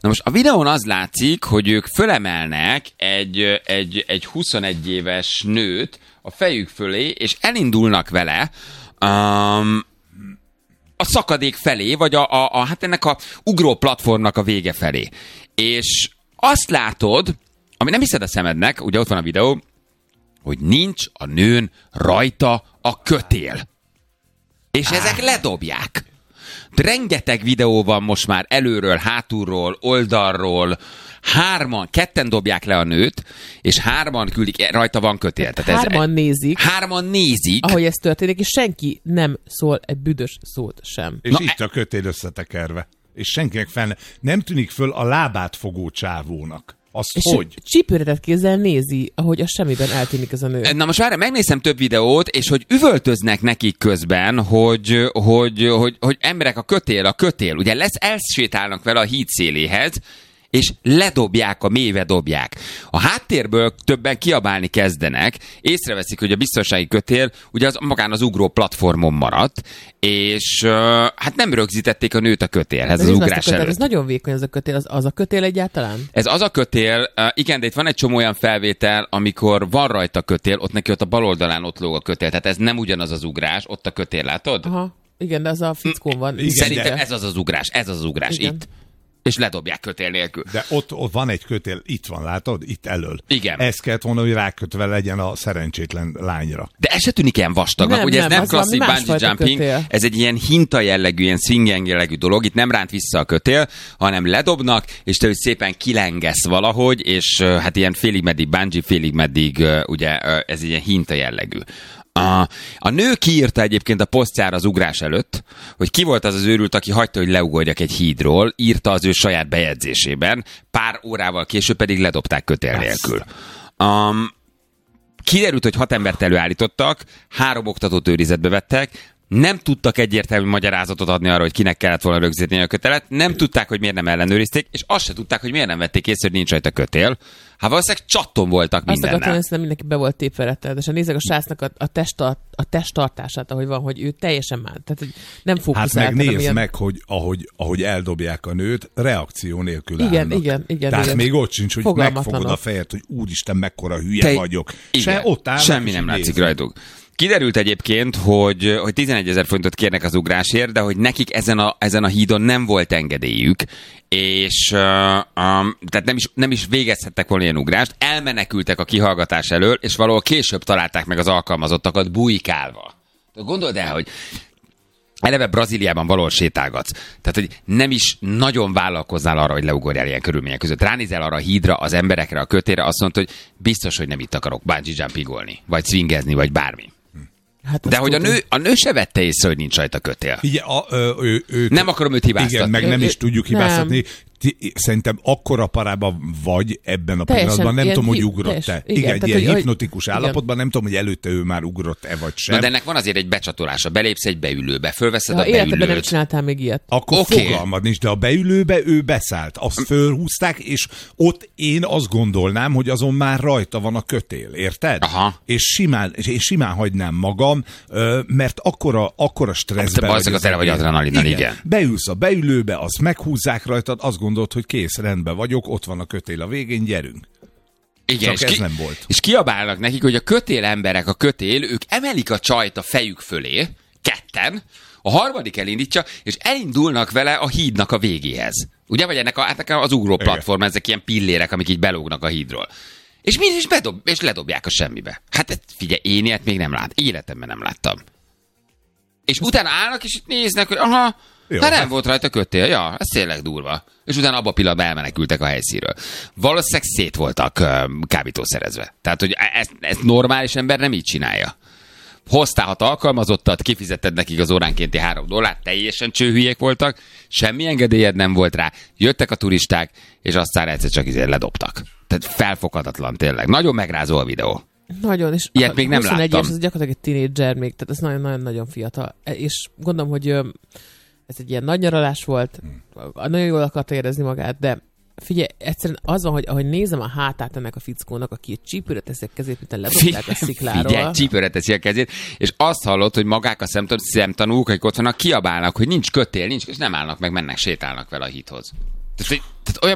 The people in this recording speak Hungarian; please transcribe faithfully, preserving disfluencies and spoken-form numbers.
Na most a videón az látszik, hogy ők fölemelnek egy, egy, egy huszonegy éves nőt a fejük fölé, és elindulnak vele um, a szakadék felé, vagy a, a, a, hát ennek a ugró platformnak a vége felé. És azt látod, ami nem hiszed a szemednek, ugye ott van a videó, hogy nincs a nőn rajta a kötél. És ezek ledobják. Rengeteg videó van most már előről, hátulról, oldalról, hárman, ketten dobják le a nőt, és hárman küldik, rajta van kötél. Tehát hárman ez, nézik. Hárman nézik. Ahogy ez történik, és senki nem szól egy büdös szót sem. És Na, itt a kötél összetekerve. És senkinek fel nem tűnik föl a lábát fogó csávónak. Azt és hogy? Csípőretett kézzel nézi, ahogy a semmiben eltűnik ez a nő. Na most várj, megnézem több videót, és hogy üvöltöznek nekik közben, hogy, hogy, hogy, hogy emberek a kötél, a kötél. Ugye lesz, elsétálnak vele a híd széléhez, és ledobják, a mélybe dobják. A háttérből többen kiabálni kezdenek, észreveszik, hogy a biztonsági kötél ugye az magán az ugró platformon maradt, és uh, hát nem rögzítették a nőt a kötélhez az ugrás kötél, előtt. Ez nagyon vékony ez a kötél, az, az a kötél egyáltalán? Ez az a kötél, uh, igen, de itt van egy csomó olyan felvétel, amikor van rajta kötél, ott neki ott a bal oldalán ott lóg a kötél, tehát ez nem ugyanaz az ugrás, ott a kötél, látod? Aha, igen, de az a fickón van. Igen, Szerintem de... ez az az ugrás, ez az az ugrás, igen. Itt. És ledobják kötél nélkül. De ott, ott van egy kötél, itt van, látod? Itt elől. Igen. Ez kellett volna, hogy rákötve legyen a szerencsétlen lányra. De ez se tűnik ilyen vastagnak, nem, ugye ez nem, nem klasszik bungee jumping, kötél. Ez egy ilyen hinta jellegű, ilyen swing jellegű dolog, itt nem ránt vissza a kötél, hanem ledobnak, és te szépen kilengesz valahogy, és hát ilyen félig meddig bungee, félig meddig ugye ez egy ilyen hinta jellegű. A, a nő kiírta egyébként a posztjára az ugrás előtt, hogy ki volt az az őrült, aki hagyta, hogy leugorjak egy hídról, írta az ő saját bejegyzésében, pár órával később pedig ledobták kötél nélkül. Um, kiderült, hogy hat embert előállítottak, három oktatót őrizetbe vettek, nem tudtak egyértelmű magyarázatot adni arra, hogy kinek kellett volna rögzíteni a kötelet, nem tudták, hogy miért nem ellenőrizték, és azt se tudták, hogy miért nem vették észre, hogy nincs rajta kötél. Hát valószínűleg csatton voltak mindennel. Azt akartam, hogy mindenki be volt tépve rettenet, és nézzek a srácnak a, a, testtart, a testtartását, ahogy van, hogy ő teljesen már, tehát hogy nem fókuszált. Hát meg nézd ilyen... meg, hogy ahogy, ahogy eldobják a nőt, reakció nélkül igen, állnak. igen, igen. Tehát igen. még ott sincs, hogy megfogod a fejed, hogy úristen, mekkora hülye Te... vagyok. Igen, se ott állnak, semmi nem látszik nézni. Rajtuk. Kiderült egyébként, hogy, hogy tizenegy-ezer forintot kérnek az ugrásért, de hogy nekik ezen a, ezen a hídon nem volt engedélyük, és uh, um, tehát nem is, nem is végezhettek volna ilyen ugrást, elmenekültek a kihallgatás elől, és valahol később találták meg az alkalmazottakat bujkálva. Gondold el, hogy eleve Brazíliában valahol sétálgatsz. Tehát, hogy nem is nagyon vállalkoznál arra, hogy leugorjál ilyen körülmények között. Ránézel arra a hídra, az emberekre, a kötére, azt mondta, hogy biztos, hogy nem itt akarok bungee jumpingolni, vagy swingezni, vagy bármi. Hát de hogy a nő, a nő se vette észre, hogy nincs rajta kötél. Ugye, a, ö, ő, ő, nem akarom őt hibáztatni. Igen, meg nem ő, is tudjuk hibáztatni. Szerintem akkora parában vagy ebben a teljesen, pillanatban, nem tudom, hogy ugrott-e. Igen, igen, egy tehát, ilyen hogy, hipnotikus igen. állapotban, nem tudom, hogy előtte ő már ugrott-e vagy sem. Na, de ennek van azért egy becsatolása. Belépsz egy beülőbe, fölveszed ha a beülőt. Életedben nem csináltál még ilyet. Akkor okay. fogalmad nincs, de a beülőbe ő beszállt. Azt fölhúzták, és ott én azt gondolnám, hogy azon már rajta van a kötél, érted? Aha. És simán, és simán hagynám magam, mert akkora, akkora stresszben vagy. Az tele vagy adrenalinnal, igen. igen. Beülsz a beülőbe, azt meghúzzák rajtad, azt gondolod, hogy kész, rendben vagyok, ott van a kötél a végén, gyerünk. Igen, Csak és, ez ki, nem volt. És kiabálnak nekik, hogy a kötél emberek, a kötél, ők emelik a csajt a fejük fölé, ketten, a harmadik elindítja, és elindulnak vele a hídnak a végéhez. Ugye, vagy ennek, a, ennek az ugró platform, ezek ilyen pillérek, amik így belógnak a hídról. És mi is bedob, és ledobják a semmibe. Hát figyelj, én ilyet még nem lát, életemben nem láttam. És utána állnak, és itt néznek, hogy aha, jó, hát nem hát... volt rajta kötél, ja, ez tényleg durva. És utána abba a pillanatban elmenekültek a helyszínről. Valószínűleg szét voltak uh, kábítószerezve. Tehát, hogy ezt, ezt normális ember nem így csinálja. Hoztál hat alkalmazottat, kifizetted nekik az óránkénti három dollárt, teljesen csőhülyék voltak, semmi engedélyed nem volt rá, jöttek a turisták, és aztán egyszer csak izé ledobtak. Tehát felfoghatatlan tényleg. Nagyon megrázó a videó. Nagyon, és ilyet még nem láttam. huszonegyes, ez gyakorlatilag egy tínédzser még, tehát ez nagyon-nagyon fiatal. És gondolom, hogy ez egy ilyen nagy nyaralás volt, nagyon jól akarta érezni magát, de figyelj, egyszerűen az van, hogy ahogy nézem a hátát ennek a fickónak, aki egy csípőre teszi a kezét, mint ledobták a szikláról. Figyelj, csípőre teszi a kezét, és azt hallod, hogy magák a szemtan- szemtanúk, akik ott vannak, kiabálnak, hogy nincs kötél, nincs, és nem állnak meg, mennek, sétálnak vele a hídhoz. Tehát, tehát olyan